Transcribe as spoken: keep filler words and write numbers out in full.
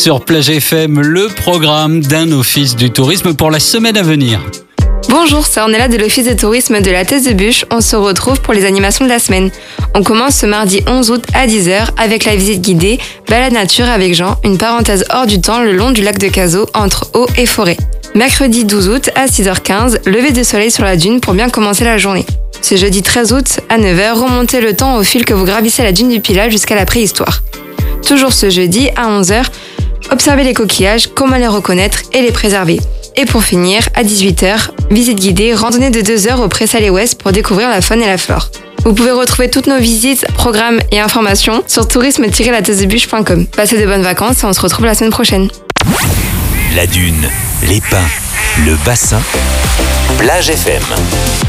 sur Plage F M, le programme d'un office du tourisme pour la semaine à venir. Bonjour, c'est Ornella de l'Office de tourisme de la Thèse de Buch. On se retrouve pour les animations de la semaine. On commence ce mardi onze août à dix heures avec la visite guidée Balade nature avec Jean, une parenthèse hors du temps le long du lac de Cazaux entre eau et forêt. Mercredi douze août à six heures quinze, lever de soleil sur la dune pour bien commencer la journée. Ce jeudi treize août à neuf heures, remontez le temps au fil que vous gravissez la dune du Pilat jusqu'à la préhistoire. Toujours ce jeudi à onze heures, observez les coquillages, comment les reconnaître et les préserver. Et pour finir, à dix-huit heures, visite guidée, randonnée de deux heures au Pré-Salé Ouest pour découvrir la faune et la flore. Vous pouvez retrouver toutes nos visites, programmes et informations sur tourisme tiret la thèse de buch point com. Passez de bonnes vacances et on se retrouve la semaine prochaine. La dune, les pins, le bassin, Plage F M.